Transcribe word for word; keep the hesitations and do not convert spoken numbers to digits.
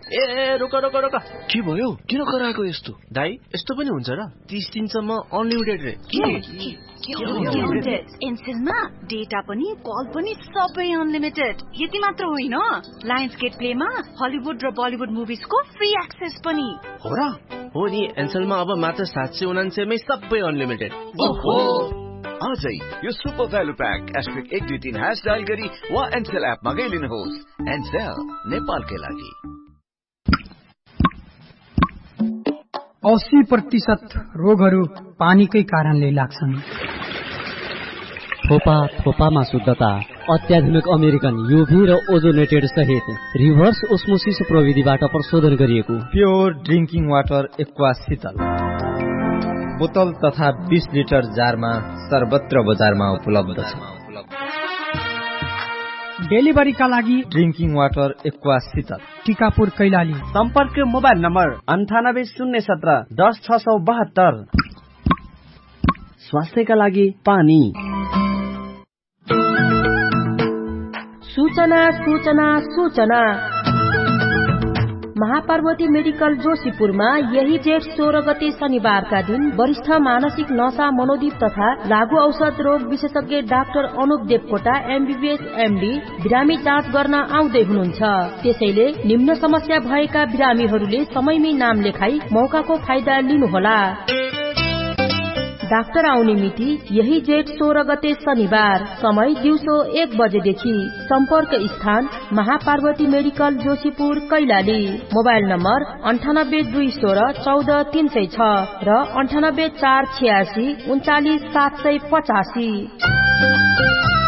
ए रोक रोक रोक के भयो? किन कराएको यस्तो? दाइ यस्तो पनि हुन्छ र? तीस दिनसम्म अनलिमिटेड रे एनसेलमा डेटा पनि कल पनि सबै अनलिमिटेड। यति मात्र होइन, लायन्सगेट प्लेमा हलिउड र बलिउड मुभिजको फ्री एक्सेस पनि हो र? हो नि, एनसेलमा अब मात्र सात सय उनान्सयमै सबै अनलिमिटेड। ओहो, आजै यो सुपर भ्यालु प्याक एस्ट्रिक एक दुई तीन ह्यास डायल गरी वा एनसेल एपमा गइलिनुहोस्। एनसेल नेपालकै लागि। अस्सी प्रतिशत रोगहरू पानीकै कारणले लाग्छन्। थोपा थोपामा शुद्धता, अत्याधुनिक अमेरिकन युभी र ओजोनेटेड सहित रिभर्स ओस्मोसिस प्रविधिबाट प्रशोधन गरिएको प्योर ड्रिङ्किङ वाटर एक्वा शीतल बोतल तथा बीस लिटर जारमा सर्वत्र बजारमा उपलब्ध छ। डेलिभरीका लागि ड्रिङ्किङ वाटर एक्वा शीतल, टिकापुर कैलाली। सम्पर्क मोबाइल नम्बर अन्ठानब्बे शून्य सत्र दस छ सौ बहत्तर। स्वास्थ्यका लागि पानी। सूचना सूचना सूचना महापार्वती मेडिकल जोशीपुरमा यही जेठ सोह्र गते शनिबारका दिन वरिष्ठ मानसिक नशा मनोदीप तथा लागू औषध रोग विशेषज्ञ doctor Anup Devkota MBBS MD बिरामी जाँच गर्न आउँदै हुनुहुन्छ। त्यसैले निम्न समस्या भएका बिरामीहरूले समयमै नाम लेखाई मौकाको फाइदा लिनुहोला। डाक्टर आउने मिति यही जेठ सोह्र गते शनिबार, समय दिउँसो एक बजेदेखि। सम्पर्क स्थान Mahaparvati medical Joshipur Kailali. Mobile number अन्ठानब्बे दुई सोह्र चौध तीन सय छ र अन्ठानब्बे चार छयासी उन्चालिस सात सय पचासी।